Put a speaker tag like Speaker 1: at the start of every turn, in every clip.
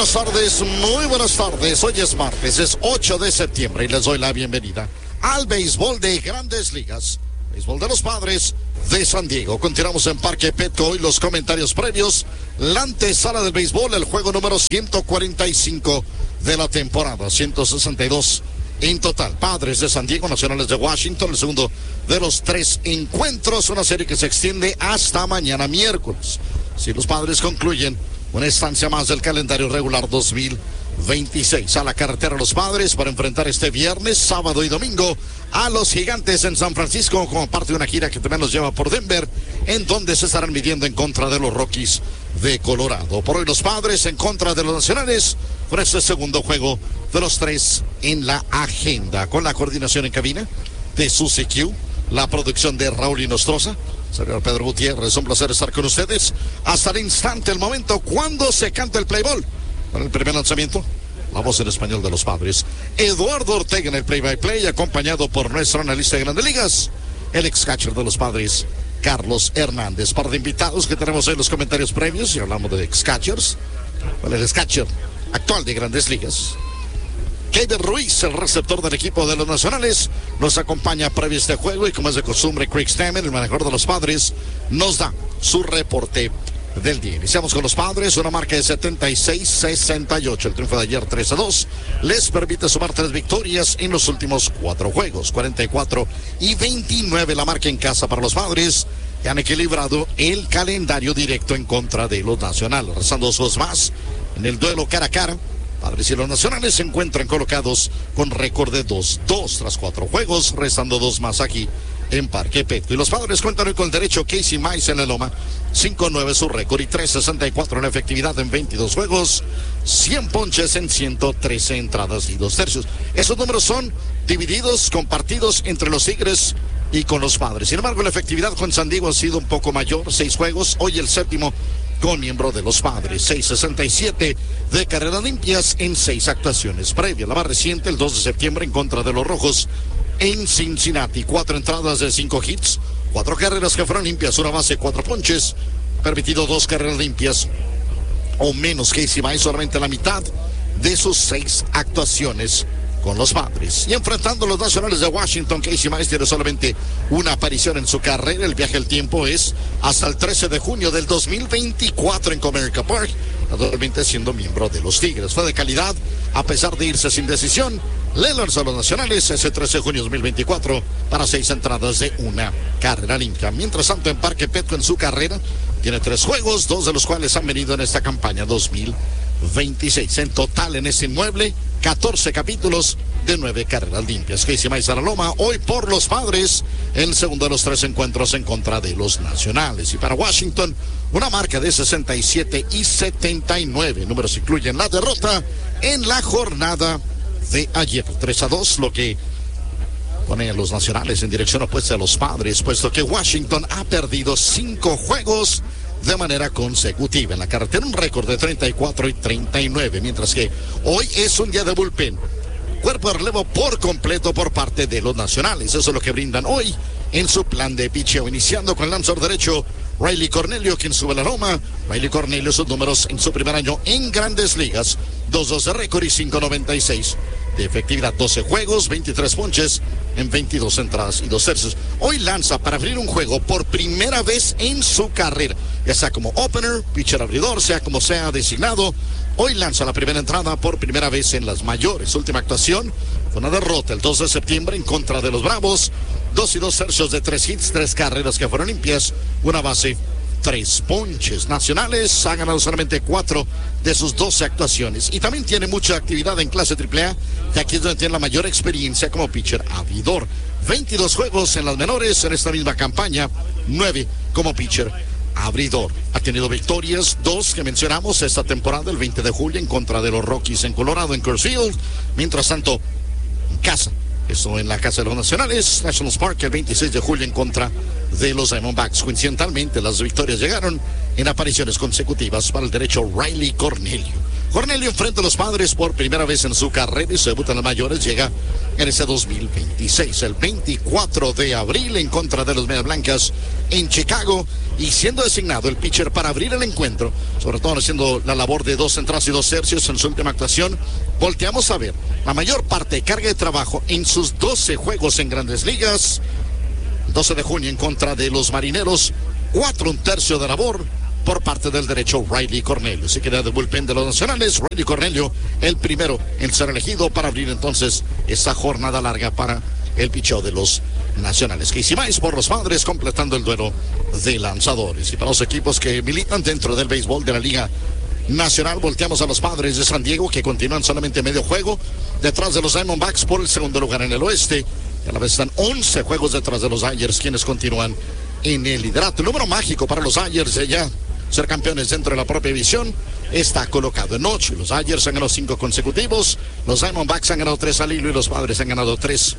Speaker 1: buenas tardes, muy buenas tardes. Hoy es martes, es 8 de septiembre y les doy la bienvenida al béisbol de Grandes Ligas, béisbol de los Padres de San Diego. Continuamos en Parque Petco y los comentarios previos, la antesala del béisbol, el juego número 145 de la temporada, 162 en total. Padres de San Diego, Nacionales de Washington, el segundo de los 3 encuentros, una serie que se extiende hasta mañana miércoles. Si los Padres concluyen una estancia más del calendario regular 2026. A la carretera los Padres para enfrentar este viernes, sábado y domingo a los Gigantes en San Francisco como parte de una gira que también los lleva por Denver, en donde se estarán midiendo en contra de los Rockies de Colorado. Por hoy los Padres en contra de los Nacionales por este segundo juego de los 3 en la agenda, con la coordinación en cabina de Susie Q, la producción de Raúl Inostroza. Señor Pedro Gutiérrez, un placer estar con ustedes hasta el instante, el momento cuando se canta el play ball. Para el primer lanzamiento, la voz en español de los Padres, Eduardo Ortega en el play-by-play, acompañado por nuestro analista de Grandes Ligas, el ex-catcher de los Padres, Carlos Hernández. Par de invitados que tenemos en los comentarios previos, y hablamos de ex-catchers. El ex-catcher actual de Grandes Ligas, Kevin Ruiz, el receptor del equipo de los Nacionales, nos acompaña previo a este juego y como es de costumbre, Craig Stammen, el manejador de los Padres, nos da su reporte del día. Iniciamos con los Padres, una marca de 76-68. El triunfo de ayer 3-2 les permite sumar 3 victorias en los últimos 4 juegos. 44-29 la marca en casa para los Padres, que han equilibrado el calendario directo en contra de los Nacionales. Rezando 2 más en el duelo cara a cara. Padres y los Nacionales se encuentran colocados con récord de 2-2 tras 4 juegos, restando 2 más aquí en Parque Petco. Y los Padres cuentan hoy con el derecho Casey Mize en la loma, 5-9 su récord y 3.64 en efectividad en 22 juegos, 100 ponches en 113 entradas y 2 tercios. Esos números son divididos, compartidos entre los Tigres y con los Padres. Sin embargo, la efectividad con San Diego ha sido un poco mayor, 6 juegos, hoy el séptimo con miembro de los Padres, 6.67 de carreras limpias en 6 actuaciones previas. La más reciente, el 2 de septiembre en contra de los Rojos en Cincinnati, 4 entradas de 5 hits, 4 carreras que fueron limpias, 1 base, 4 ponches, permitido 2 carreras limpias o menos. Casey Mize solamente la mitad de sus 6 actuaciones con los Padres. Y enfrentando a los Nacionales de Washington, Casey Mize tiene solamente una aparición en su carrera. El viaje al tiempo es hasta el 13 de junio del 2024 en Comerica Park, actualmente siendo miembro de los Tigres. Fue de calidad, a pesar de irse sin decisión. Le lanzó a los Nacionales ese 13 de junio de 2024 para 6 entradas de 1 carrera limpia. Mientras tanto, en Parque Petco en su carrera tiene 3 juegos, 2 de los cuales han venido en esta campaña 2026. En total en este inmueble, 14 capítulos de 9 carreras limpias. Casey Mize a la loma, hoy por los Padres, el segundo de los 3 encuentros en contra de los Nacionales. Y para Washington, una marca de 67-79. Números incluyen la derrota en la jornada de ayer, 3-2, lo que pone a los Nacionales en dirección opuesta a los Padres, puesto que Washington ha perdido 5 juegos de manera consecutiva. En la carretera un récord de 34-39, mientras que hoy es un día de bullpen. Cuerpo de relevo por completo por parte de los Nacionales. Eso es lo que brindan hoy en su plan de picheo, iniciando con el lanzador derecho Riley Cornelio, quien sube la loma. Riley Cornelio, sus números en su primer año en Grandes Ligas: 2-2 de récord y 5.96 de efectividad, 12 juegos, 23 ponches en 22 entradas y 2 tercios. Hoy lanza para abrir un juego por primera vez en su carrera, ya sea como opener, pitcher abridor, sea como sea designado. Hoy lanza la primera entrada por primera vez en las mayores. Su última actuación fue una derrota el 2 de septiembre en contra de los Bravos. 2 y 2 tercios de 3 hits, 3 carreras que fueron limpias, 1 base, 3 ponches. Nacionales ha ganado solamente 4 de sus 12 actuaciones y también tiene mucha actividad en clase AAA, que aquí es donde tiene la mayor experiencia como pitcher abridor. 22 juegos en las menores en esta misma campaña, 9 como pitcher abridor. Ha tenido victorias, 2 que mencionamos esta temporada, el 20 de julio en contra de los Rockies en Colorado, en Coors Field. Mientras tanto, en casa, eso en la casa de los Nacionales, Nationals Park, el 26 de julio en contra de los Diamondbacks. Coincidentalmente, las victorias llegaron en apariciones consecutivas para el derecho Riley Cornelio. Cornelio enfrenta a los Padres por primera vez en su carrera y se debuta en las mayores. Llega en ese 2026, el 24 de abril, en contra de los Medias Blancas en Chicago, y siendo designado el pitcher para abrir el encuentro, sobre todo haciendo la labor de 2 entradas y 2 tercios en su última actuación. Volteamos a ver la mayor parte de carga de trabajo en sus 12 juegos en Grandes Ligas. 12 de junio en contra de los Marineros, 4 1/3 de labor por parte del derecho Riley Cornelio. Se queda de bullpen de los Nacionales. Riley Cornelio, el primero en ser elegido para abrir entonces esta jornada larga para el picheo de los Nacionales. Casey Mize por los Padres, completando el duelo de lanzadores. Y para los equipos que militan dentro del béisbol de la Liga Nacional, volteamos a los Padres de San Diego, que continúan solamente medio juego detrás de los Diamondbacks por el segundo lugar en el oeste. A la vez están 11 juegos detrás de los Dodgers, quienes continúan en el liderato. El número mágico para los Dodgers de ya ser campeones dentro de la propia división está colocado en 8. Los Dodgers han ganado 5 consecutivos, los Diamondbacks han ganado 3 al hilo y los Padres han ganado 3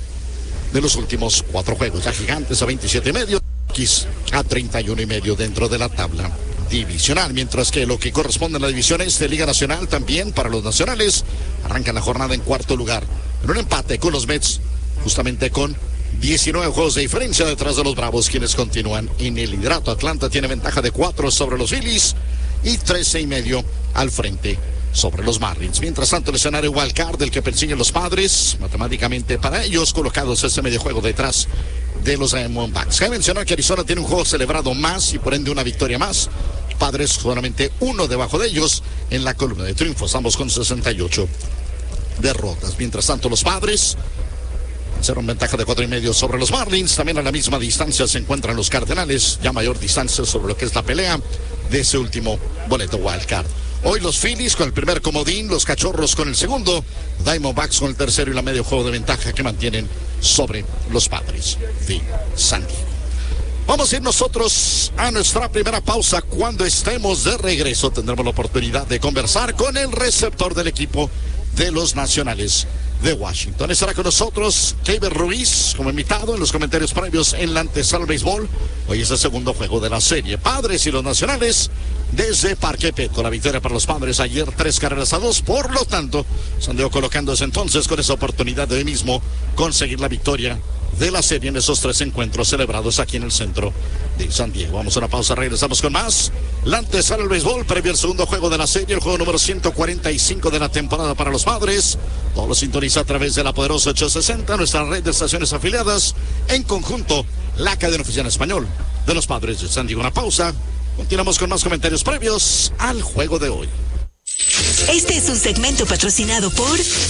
Speaker 1: de los últimos 4 juegos. Ya Gigantes a 27.5, X a 31.5 dentro de la tabla divisional, mientras que lo que corresponde a la división este, Liga Nacional, también para los Nacionales, arrancan la jornada en cuarto lugar en un empate con los Mets, justamente con 19 juegos de diferencia detrás de los Bravos, quienes continúan en el liderato. Atlanta tiene ventaja de 4 sobre los Phillies y 13.5 al frente sobre los Marlins. Mientras tanto, el escenario wildcard del que persiguen los Padres, matemáticamente para ellos, colocados ese medio juego detrás de los Diamondbacks. Cabe mencionar que Arizona tiene un juego celebrado más y por ende una victoria más. Padres solamente 1 debajo de ellos en la columna de triunfos, ambos con 68 derrotas. Mientras tanto, los Padres hicieron ventaja de 4.5 sobre los Marlins. También a la misma distancia se encuentran los Cardenales, ya mayor distancia sobre lo que es la pelea de ese último boleto wildcard. Hoy los Phillies con el primer comodín, los Cachorros con el segundo, Diamondbacks con el tercero y la medio juego de ventaja que mantienen sobre los Padres de San Diego. Vamos a ir nosotros a nuestra primera pausa. Cuando estemos de regreso tendremos la oportunidad de conversar con el receptor del equipo de los Nacionales de Washington. Estará con nosotros Keiber Ruiz como invitado en los comentarios previos en la antesala al béisbol. Hoy es el segundo juego de la serie. Padres y los Nacionales desde Parque Petco. La victoria para los Padres ayer 3-2. Por lo tanto, San Diego colocándose entonces con esa oportunidad de hoy mismo conseguir la victoria de la serie en esos 3 encuentros celebrados aquí en el centro de San Diego. Vamos a una pausa, regresamos con más. La antesala al béisbol, previo al segundo juego de la serie, el juego número 145 de la temporada para los Padres. Todo lo sintoniza a través de la poderosa 860, nuestra red de estaciones afiliadas. En conjunto, la cadena oficial español de los Padres de San Diego. Una pausa. Continuamos con más comentarios previos al juego de hoy.
Speaker 2: Este es un segmento patrocinado por